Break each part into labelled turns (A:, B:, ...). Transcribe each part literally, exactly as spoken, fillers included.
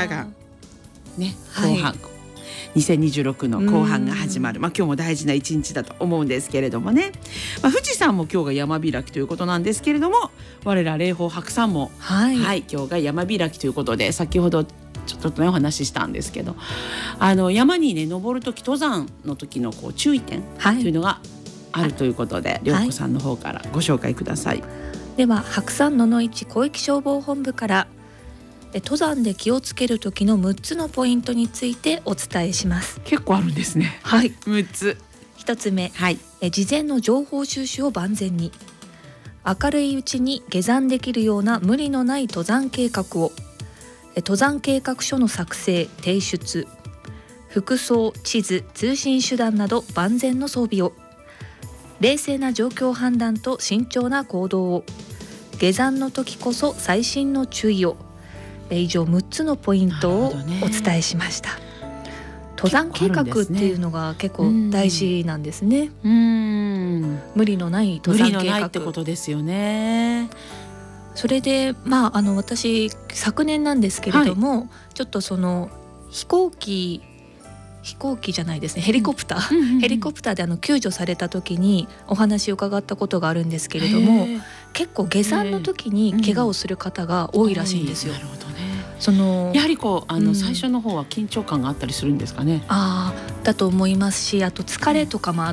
A: からがね後半、はい、にせんにじゅうろくの後半が始まる、まあ、今日も大事な一日だと思うんですけれどもね、まあ、富士山も今日が山開きということなんですけれども、我ら霊峰白山も、はいはい、今日が山開きということで、先ほどちょっとねお話ししたんですけど、あの山にね登る時登山の時のこう注意点というのがあるということで、涼子さんの方からご紹介ください。はい、
B: では白山野々市広域消防本部から登山で気をつける時のむっつのポイントについてお伝えします。
A: 結構あるんですね。
B: はい、
A: むっつ。
B: ひとつめ、
A: はい、
B: え事前の情報収集を万全に。明るいうちに下山できるような無理のない登山計画を。え登山計画書の作成・提出。服装、地図、通信手段など万全の装備を。冷静な状況判断と慎重な行動を。下山の時こそ細心の注意を。以上むっつのポイントをお伝えしました。登山計画っていうのが結構大事なんですね。
A: うーん、
B: 無理のない登山計画、
A: 無理のないってことですよね。
B: それでまああの私昨年なんですけれども、はい、ちょっとその飛行機飛行機じゃないですねヘリコプター、うんうんうん、ヘリコプターであの救助された時にお話を伺ったことがあるんですけれども、結構下山の時に怪我をする方が多いらしいんですよ。
A: なるほどね。
B: その
A: やはりこうあの、
B: うん、
A: 最初の方は緊張感があったりするんですかね。
B: あだと思いますし、あと疲れとかもあって、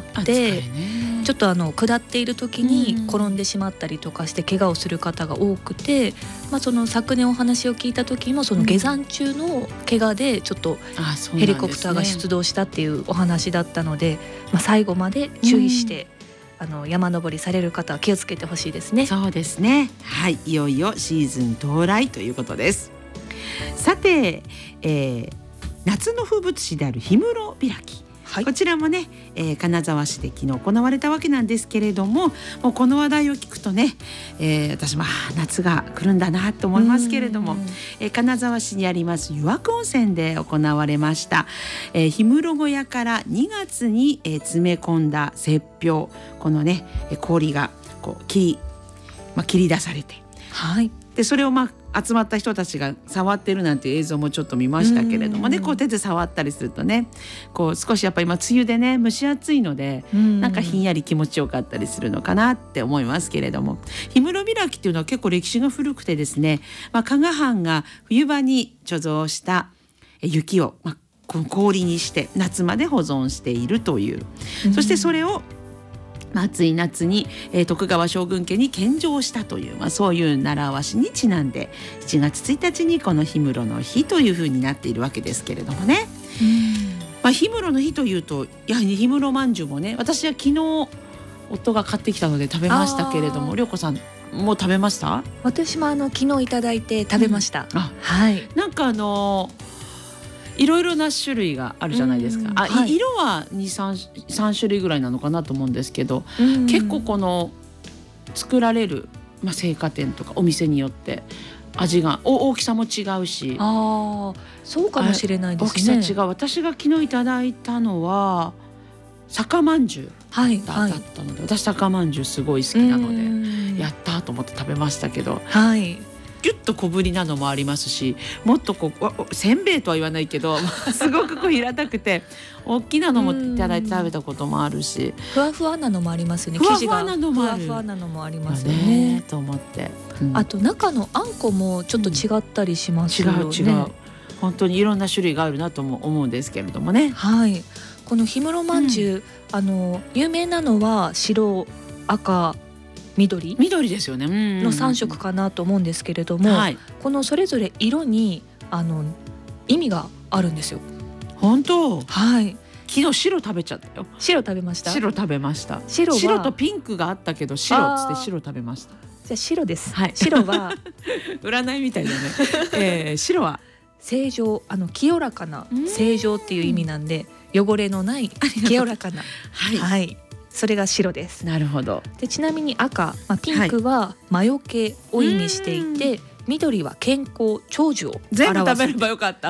B: うん、ちょっとあの下っている時に転んでしまったりとかして怪我をする方が多くて、うんまあ、その昨年お話を聞いた時もその下山中の怪我でちょっとヘリコプターが出動したっていうお話だったので、まあ、最後まで注意して、うん、あの山登りされる方は気をつけてほしいですね。
A: そうですね。はい、いよいよシーズン到来ということです。さて、えー、夏の風物詩である氷室開き、はい、こちらもね、えー、金沢市で昨日行われたわけなんですけれども、もうこの話題を聞くとね、えー、私も夏が来るんだなと思いますけれども、えー、金沢市にあります湯涌温泉で行われました、えー、氷室小屋からにがつに、えー、詰め込んだ雪氷、このね氷がこう切り、まあ、切り出されて、
B: はい、
A: でそれをまあ集まった人たちが触ってるなんていう映像もちょっと見ましたけれどもね、こう手で触ったりするとね、こう少しやっぱり今梅雨でね蒸し暑いので、なんかひんやり気持ちよかったりするのかなって思いますけれども、氷室開きっていうのは結構歴史が古くてですね、まあ、加賀藩が冬場に貯蔵した雪を、まあ、氷にして夏まで保存しているという、そしてそれを暑い夏に、えー、徳川将軍家に献上したという、まあ、そういう習わしにちなんでしちがつついたちにこの氷室の日というふうになっているわけですけれどもね、まあ、氷室の日というとやはり氷室まんじゅうもね、私は昨日夫が買ってきたので食べましたけれども、涼子さんもう食べました？
B: 私もあの昨日いただいて食べました、うん、あ、
A: はい、なんかあのーいろいろな種類があるじゃないですか。あ、はい、色はに、さん、さん種類ぐらいなのかなと思うんですけど、結構この作られる、まあ、青果店とかお店によって味がお大きさも違うし、
B: あ、そうかもしれないですね。
A: 大きさ違う。私が昨日いただいたのは酒まんじゅうだったので、はいはい、私酒まんじゅうすごい好きなのでやったと思って食べましたけど、
B: はい、
A: ギュッと小ぶりなのもありますし、もっとこうせんべいとは言わないけどすごくこう平たくて大きなのもいただいて食べたこともあるし、
B: ふわふわなのもありますよね。
A: ふわふわなのもある、
B: ふわふわなのもありますよね、
A: ねと思って、
B: うん、あと中のあんこもちょっと違ったりしますよね、うん、違う違う、
A: 本当にいろんな種類があるなとも思うんですけれどもね。
B: はい、この氷室まんじゅう、うん、あの有名なのは白、赤、緑
A: 緑ですよね、
B: のさん色かなと思うんですけれども、はい、このそれぞれ色にあの意味があるんですよ。
A: 本当？
B: はい。
A: 昨日白食べちゃったよ。
B: 白食べました？
A: 白食べました。
B: 白は
A: 白とピンクがあったけど白っつって白食べました。
B: じゃあ白です、
A: はい、
B: 白は
A: 占いみたいだね、えー、白は
B: 清浄、あの清らかな清浄っていう意味なんで、汚れのない清らかな
A: はい、
B: はい、それが白です。
A: なるほど。
B: でちなみに赤、まあ、ピンクは魔除けを意味していて、はい、緑は健康長寿を表す。
A: 全部食べればよかった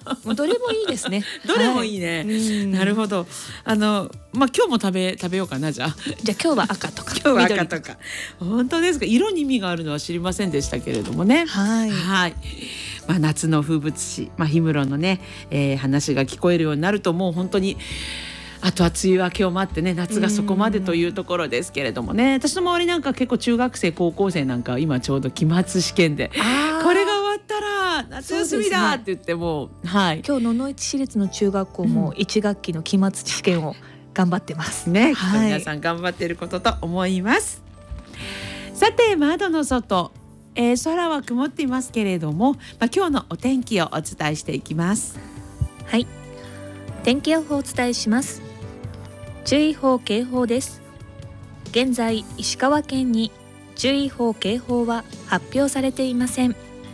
B: もうどれもいいですね。
A: どれもいいね、はい、なるほど。あのまあ今日も食べ食べようかな。じゃあ
B: じゃあ今日は赤とか
A: 今日は赤とか本当ですか。色に意味があるのは知りませんでしたけれどもね。
B: はい、
A: はい。まあ、夏の風物詩、まあ、氷室のね、えー、話が聞こえるようになるともう本当にあとは梅雨明けを待ってね、夏がそこまでというところですけれどもね。私の周りなんか結構中学生高校生なんか今ちょうど期末試験でこれが終わったら夏休みだって言っても、ね、はい、
B: 今日野々市市立の中学校もいち学期の期末試験を頑張ってます
A: ね、
B: はい、
A: 皆さん頑張っていることと思います。さて窓の外、えー、空は曇っていますけれども、まあ、今日のお天気をお伝えしていきます。
B: はい、天気予報をお伝えします。注意報警報です。現在石川県に注意報警報は発表されていません。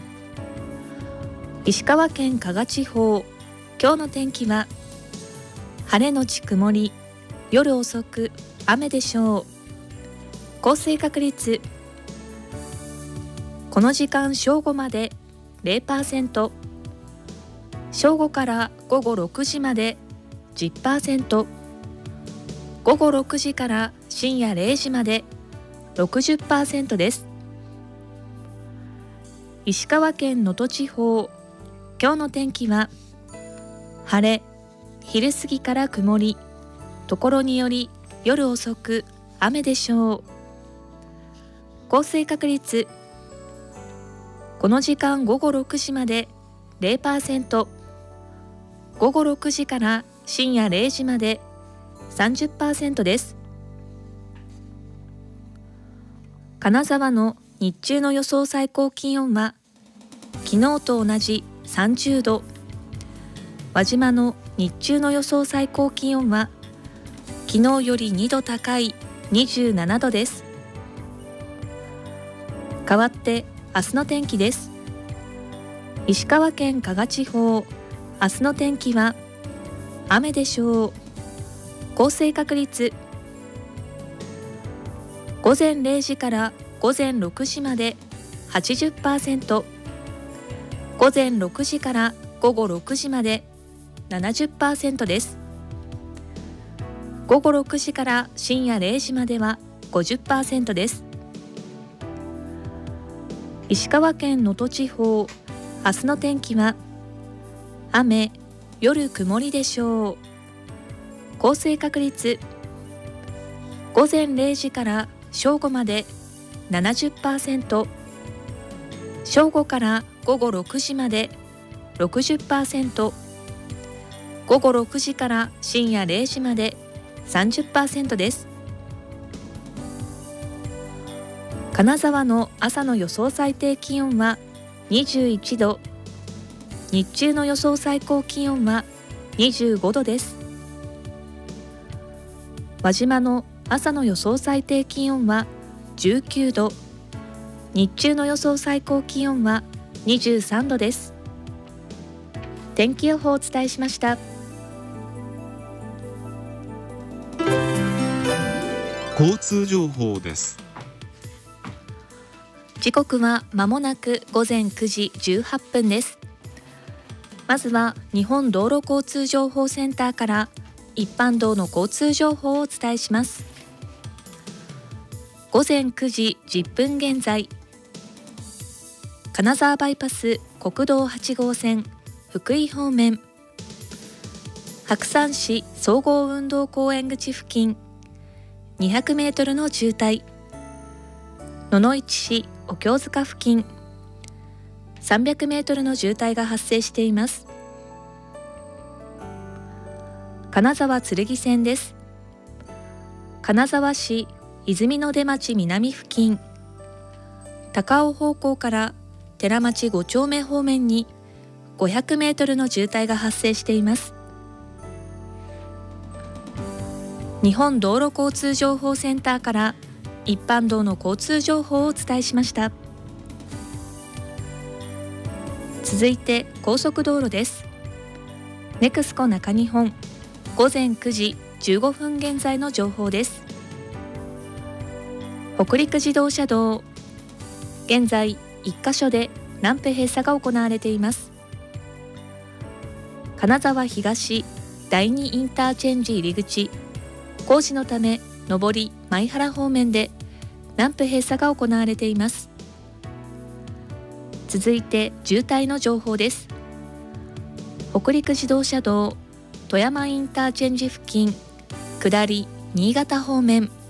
B: 石川県加賀地方、今日の天気は晴れのち曇り、夜遅く雨でしょう。降水確率、この時間正午まで ゼロパーセント、 正午から午後ろくじまで じゅっパーセント、 午後ろくじから深夜れいじまで ろくじゅっパーセント です。石川県能登地方、今日の天気は晴れ、昼過ぎから曇り、ところにより夜遅く雨でしょう。降水確率、この時間午後ろくじまで ゼロパーセント、 午後ろくじから深夜れいじまで さんじゅっパーセント です。金沢の日中の予想最高気温は昨日と同じさんじゅうど、輪島の日中の予想最高気温は昨日よりにど高いにじゅうななどです。代わって明日の天気です。石川県加賀地方、明日の天気は雨でしょう。降水確率、午前れいじから午前ろくじまで はちじゅっパーセント、 午前ろくじから午後ろくじまで ななじゅっパーセント です。午後ろくじから深夜れいじまでは ごじゅっパーセント です。石川県能登地方、明日の天気は雨、夜曇りでしょう。降水確率、午前れいじから正午まで ななじゅっパーセント、 正午から午後ろくじまで ろくじゅっパーセント、 午後ろくじから深夜れいじまで さんじゅっパーセント です。金沢の朝の予想最低気温はにじゅういちど、日中の予想最高気温はにじゅうごどです。輪島の朝の予想最低気温はじゅうきゅうど、日中の予想最高気温はにじゅうさんどです。天気予報をお伝えしました。
C: 交通情報です。
B: 時刻はまもなく午前くじじゅうはっぷんです。まずは日本道路交通情報センターから一般道の交通情報をお伝えします。午前くじじゅっぷん現在、金沢バイパス国道はちごうせん福井方面、白山市総合運動公園口付近にひゃくメートルの渋滞、野々市市お経塚付近さんびゃくメートルの渋滞が発生しています。金沢剣線です。金沢市泉の出町南付近、高尾方向から寺町ご丁目方面にごひゃくメートルの渋滞が発生しています。日本道路交通情報センターから一般道の交通情報をお伝えしました。続いて高速道路です。ネクスコ中日本、午前くじじゅうごふん現在の情報です。北陸自動車道、現在いっかしょでランプ閉鎖が行われています。 金沢東だいにインターチェンジ入り口工事のため上り舞原方面でランプ閉鎖が行われています。続いて渋滞の情報です。北陸自動車道富山インターチェンジ付近下り新潟方面